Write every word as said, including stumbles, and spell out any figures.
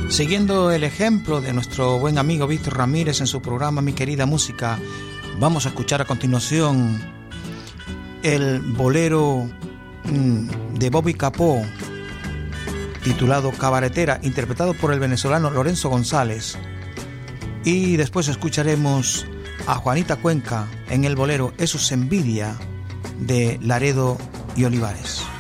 Siguiendo el ejemplo de nuestro buen amigo Víctor Ramírez en su programa Mi Querida Música, vamos a escuchar a continuación el bolero de Bobby Capó, titulado Cabaretera, interpretado por el venezolano Lorenzo González. Y después escucharemos a Juanita Cuenca en el bolero Eso es envidia, de Laredo y Olivares.